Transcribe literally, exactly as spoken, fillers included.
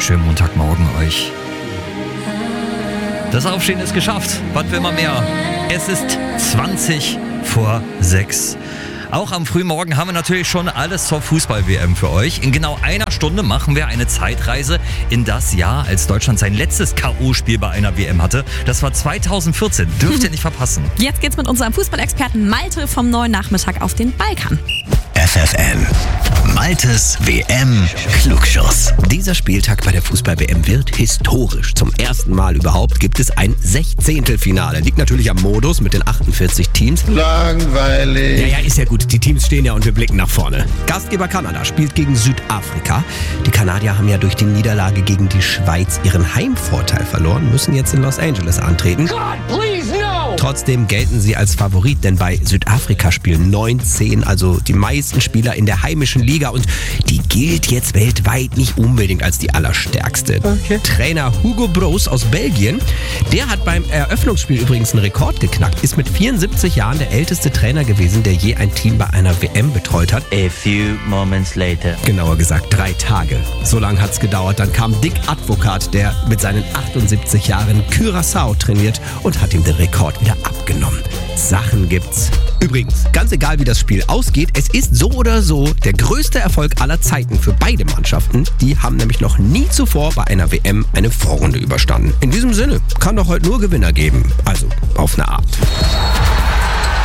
schönen Montagmorgen euch. Das Aufstehen ist geschafft. Was will man mehr? Es ist zwanzig vor sechs. Auch am frühen Morgen haben wir natürlich schon alles zur Fußball-W M für euch. In genau einer Stunde machen wir eine Zeitreise in das Jahr, als Deutschland sein letztes K O-Spiel bei einer W M hatte. Das war zweitausendvierzehn. Dürft ihr nicht verpassen. Jetzt geht's mit unserem Fußballexperten Malte vom neuen Nachmittag auf den Balkan. F F N. Maltes W M-Klugschuss. Dieser Spieltag bei der Fußball-W M wird historisch. Zum ersten Mal überhaupt gibt es ein Sechzehntelfinale. Liegt natürlich am Modus mit den achtundvierzig Teams. Langweilig. Ja, ja, ist ja gut. Die Teams stehen ja und wir blicken nach vorne. Gastgeber Kanada spielt gegen Südafrika. Die Kanadier haben ja durch die Niederlage gegen die Schweiz ihren Heimvorteil verloren, müssen jetzt in Los Angeles antreten. God, please, no! Trotzdem gelten sie als Favorit, denn bei Südafrika spielen neunzehn, also die meisten Spieler in der heimischen Liga, und die gilt jetzt weltweit nicht unbedingt als die allerstärkste. Okay. Trainer Hugo Broos aus Belgien, der hat beim Eröffnungsspiel übrigens einen Rekord geknackt, ist mit vierundsiebzig Jahren der älteste Trainer gewesen, der je ein Team bei einer W M betreut hat. A few moments later. Genauer gesagt drei Tage. So lange hat's gedauert. Dann kam Dick Advocat, der mit seinen achtundsiebzig Jahren Curaçao trainiert, und hat ihm den Rekord wieder abgenommen. Sachen gibt's. Übrigens, ganz egal wie das Spiel ausgeht, es ist so oder so der größte Erfolg aller Zeiten für beide Mannschaften. Die haben nämlich noch nie zuvor bei einer W M eine Vorrunde überstanden. In diesem Sinne kann doch heute nur Gewinner geben. Also auf eine Art.